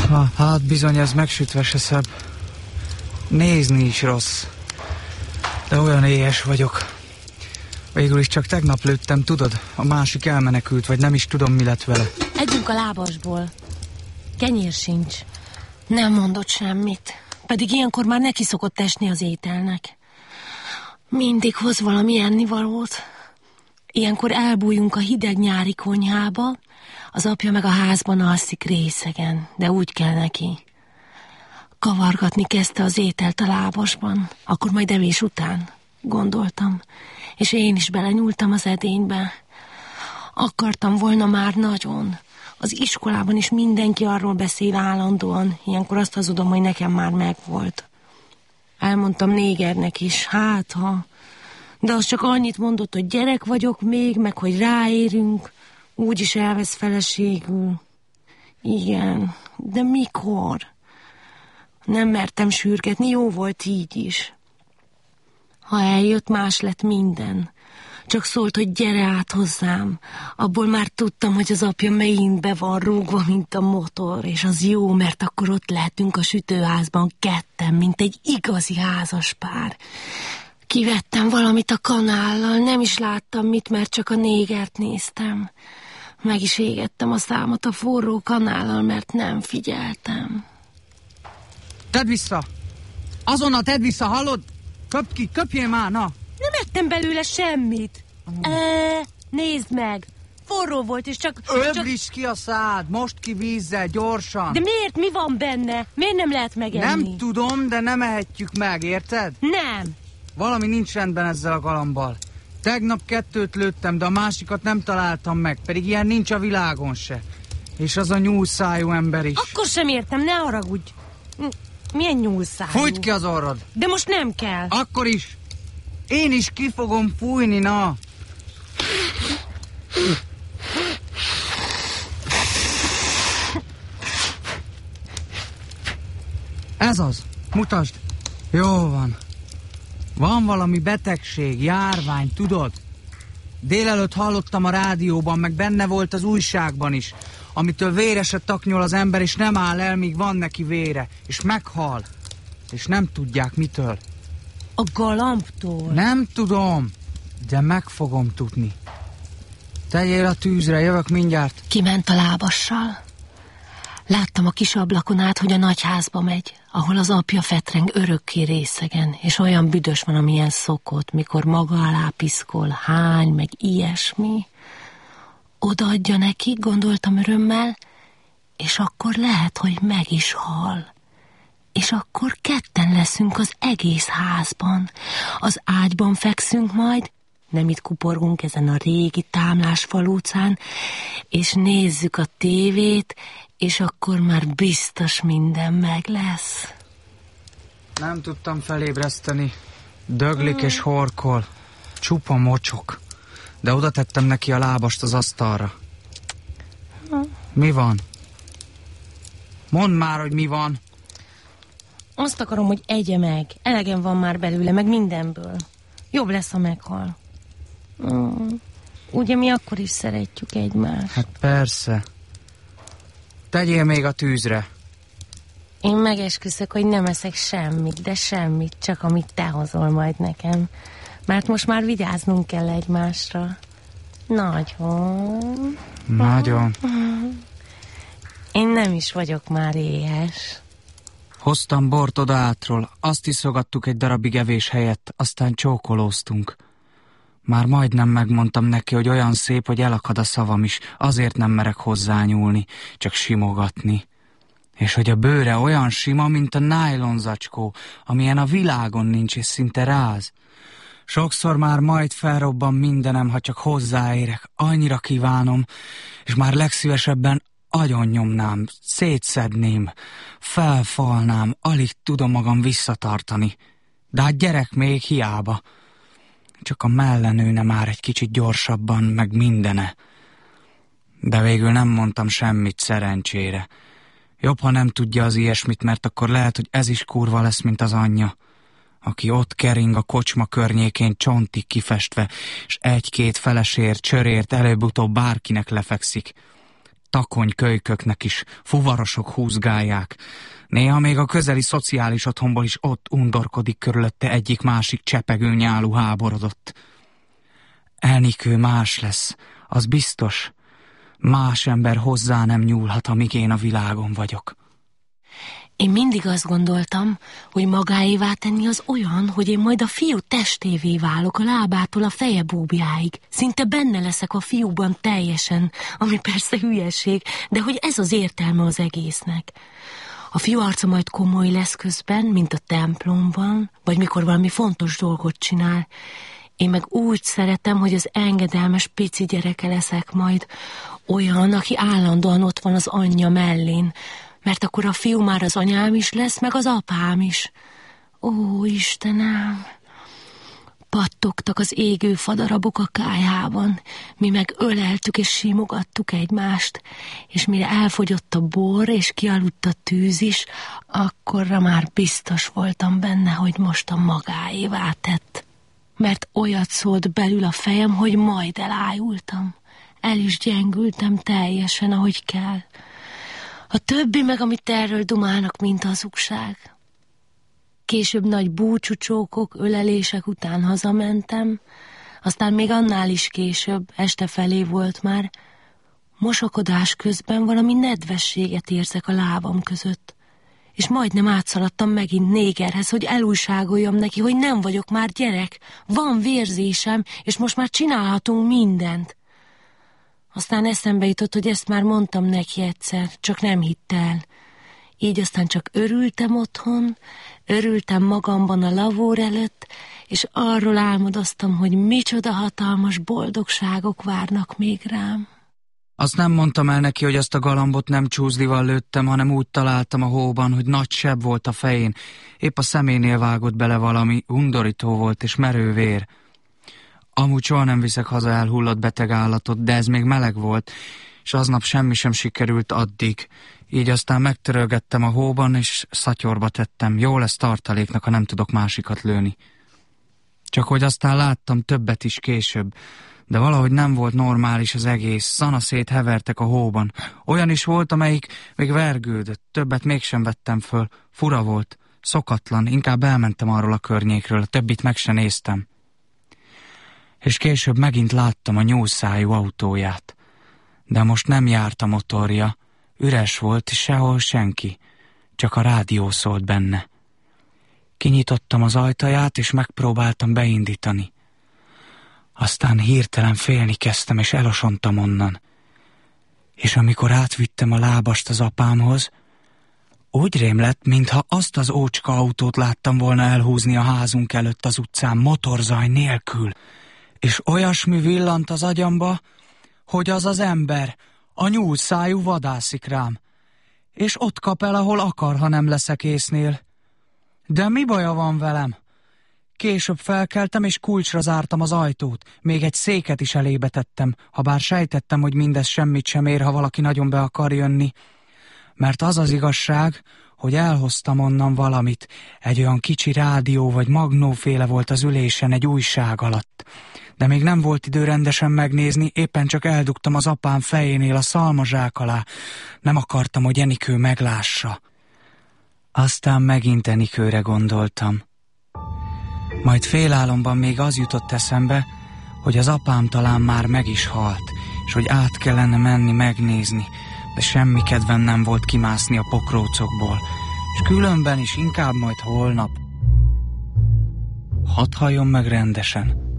Hát bizony, ez megsütve se szebb. Nézni is rossz. De olyan éhes vagyok. Végül is csak tegnap lőttem, tudod? A másik elmenekült, vagy nem is tudom, mi lett vele. Együnk a lábasból. Kenyér sincs. Nem mondott semmit. Pedig ilyenkor már neki szokott esni az ételnek. Mindig hoz valami ennivalót. Ilyenkor elbújunk a hideg nyári konyhába, az apja meg a házban alszik részegen, de úgy kell neki. Kavargatni kezdte az ételt a lábasban, akkor majd evés után, gondoltam, és én is belenyúltam az edénybe. Akartam volna már nagyon. Az iskolában is mindenki arról beszél állandóan, ilyenkor azt hazudom, hogy nekem már megvolt. Elmondtam négernek is, hát ha... De az csak annyit mondott, hogy gyerek vagyok még, meg hogy ráérünk, úgyis elvesz feleségül. Igen, de mikor? Nem mertem sürgetni, jó volt így is. Ha eljött, más lett minden. Csak szólt, hogy gyere át hozzám. Abból már tudtam, hogy az apja megint be van rúgva, mint a motor, és az jó, mert akkor ott lehetünk a sütőházban ketten, mint egy igazi házaspár. Kivettem valamit a kanállal, nem is láttam mit, mert csak a négert néztem. Meg is égettem a számat a forró kanállal, mert nem figyeltem. Tedd vissza! Azonnal tedd vissza, hallod? Köpjél már, na! Nem ettem belőle semmit. Nézd meg! Forró volt, és csak... Öblíts ki a szád, most ki vízzel, gyorsan! De miért? Mi van benne? Miért nem lehet megenni? Nem tudom, de nem ehetjük meg, érted? Nem! Valami nincs rendben ezzel a galambal. Tegnap 2 lőttem, de a másikat nem találtam meg, pedig ilyen nincs a világon se. És az a nyúlszájú ember is. Akkor sem értem, ne haragudj. Milyen nyúlszájú? Fújt ki az orrod. De most nem kell. Akkor is. Én is ki fogom fújni, na. Ez az. Mutasd. Jó van. Van valami betegség, járvány, tudod? Délelőtt hallottam a rádióban, meg benne volt az újságban is, amitől véreset taknyol az ember, és nem áll el, míg van neki vére, és meghal. És nem tudják mitől. A galambtól? Nem tudom, de meg fogom tudni. Tegyél a tűzre, jövök mindjárt. Kiment a lábassal. Láttam a kis ablakon át, hogy a nagyházba megy, ahol az apja fetreng örökké részegen, és olyan büdös van, amilyen szokott, mikor maga alá piszkol, hány, meg ilyesmi. Odaadja neki, gondoltam örömmel, és akkor lehet, hogy meg is hal. És akkor ketten leszünk az egész házban. Az ágyban fekszünk majd, nem itt kuporgunk ezen a régi támlás falúcán, és nézzük a tévét, és akkor már biztos minden meg lesz. Nem tudtam felébreszteni. Döglik és horkol. Csupa mocsok. De oda tettem neki a lábast az asztalra. Mi van? Mondd már, hogy mi van. Azt akarom, hogy egye meg. Elegem van már belőle, meg mindenből. Jobb lesz, ha meghal. Ugye mi akkor is szeretjük egymást. Hát persze. Tegyél még a tűzre. Én megesküszök, hogy nem eszek semmit, de semmit, csak amit te hozol majd nekem. Mert most már vigyáznunk kell egymásra. Nagyon. Nagyon. Én nem is vagyok már éhes. Hoztam bort oda átról, azt iszogattuk egy darabig evés helyett, aztán csókolóztunk. Már majdnem megmondtam neki, hogy olyan szép, hogy elakad a szavam is, azért nem merek hozzányúlni, csak simogatni. És hogy a bőre olyan sima, mint a nájlon zacskó, amilyen a világon nincs, és szinte ráz. Sokszor már majd felrobban mindenem, ha csak hozzáérek, annyira kívánom, és már legszívesebben agyonnyomnám, szétszedném, felfalnám, alig tudom magam visszatartani. De hát gyerek még hiába. Csak a melle nőne már egy kicsit gyorsabban, meg mindene. De végül nem mondtam semmit szerencsére. Jobb, ha nem tudja az ilyesmit, mert akkor lehet, hogy ez is kurva lesz, mint az anyja, aki ott kering a kocsma környékén csontig kifestve, és 1-2 felesért, csörért előbb-utóbb bárkinek lefekszik. takony kölyköknek is, fuvarosok húzgálják. Néha még a közeli szociális otthonból is ott undorkodik körülötte egyik-másik csepegő nyálú háborodott. Enikő más lesz, az biztos. Más ember hozzá nem nyúlhat, amíg én a világon vagyok. Én mindig azt gondoltam, hogy magáévá tenni az olyan, hogy én majd a fiú testévé válok a lábától a feje búbjáig. Szinte benne leszek a fiúban teljesen, ami persze hülyeség, de hogy ez az értelme az egésznek. A fiú arca majd komoly lesz közben, mint a templomban, vagy mikor valami fontos dolgot csinál. Én meg úgy szeretem, hogy az engedelmes pici gyereke leszek majd, olyan, aki állandóan ott van az anyja mellén, mert akkor a fiú már az anyám is lesz, meg az apám is. Ó, Istenem! Pattogtak az égő fadarabok a kályhában, mi meg öleltük és simogattuk egymást, és mire elfogyott a bor és kialudt a tűz is, akkorra már biztos voltam benne, hogy most a magáévá tett. Mert olyat szólt belül a fejem, hogy majd elájultam. El is gyengültem teljesen, ahogy kell. A többi meg, amit erről dumálnak, mint hazugság. Később nagy búcsúcsókok, ölelések után hazamentem, aztán még annál is később, este felé volt már, mosakodás közben valami nedvességet érzek a lábam között, és majdnem átszaladtam megint négerhez, hogy elújságoljam neki, hogy nem vagyok már gyerek, van vérzésem, és most már csinálhatunk mindent. Aztán eszembe jutott, hogy ezt már mondtam neki egyszer, csak nem hitt el. Így aztán csak örültem otthon, örültem magamban a lavór előtt, és arról álmodoztam, hogy micsoda hatalmas boldogságok várnak még rám. Azt nem mondtam el neki, hogy azt a galambot nem csúzlival lőttem, hanem úgy találtam a hóban, hogy nagy seb volt a fején. Épp a szeménél vágott bele valami, undorító volt és merő vér. Amúgy soha nem viszek haza elhullott beteg állatot, de ez még meleg volt, és aznap semmi sem sikerült addig. Így aztán megtörölgettem a hóban, és szatyorba tettem. Jó lesz tartaléknak, ha nem tudok másikat lőni. Csak hogy aztán láttam többet is később, de valahogy nem volt normális az egész. Szanaszét hevertek a hóban. Olyan is volt, amelyik még vergődött. Többet mégsem vettem föl. Fura volt, szokatlan, inkább elmentem arról a környékről, a többit meg se néztem. És később megint láttam a nyúlszájú autóját. De most nem járt a motorja, üres volt, és sehol senki, csak a rádió szólt benne. Kinyitottam az ajtaját, és megpróbáltam beindítani. Aztán hirtelen félni kezdtem, és elosontam onnan. És amikor átvittem a lábast az apámhoz, úgy rém lett, mintha azt az ócska autót láttam volna elhúzni a házunk előtt az utcán motorzaj nélkül, és olyasmi villant az agyamba, hogy az az ember, a nyúlszájú vadászik rám, és ott kap el, ahol akar, ha nem leszek észnél. De mi baja van velem? Később felkeltem, és kulcsra zártam az ajtót, még egy széket is elébe tettem, habár sejtettem, hogy mindez semmit sem ér, ha valaki nagyon be akar jönni. Mert az az igazság, hogy elhoztam onnan valamit, egy olyan kicsi rádió vagy magnóféle volt az ülésen egy újság alatt. De még nem volt idő rendesen megnézni, éppen csak eldugtam az apám fejénél a szalmazsák alá. Nem akartam, hogy Enikő meglássa. Aztán megint Enikőre gondoltam. Majd félálomban még az jutott eszembe, hogy az apám talán már meg is halt, és hogy át kellene menni megnézni, de semmi kedvem nem volt kimászni a pokrócokból, és különben is inkább majd holnap. Hadd halljon meg rendesen.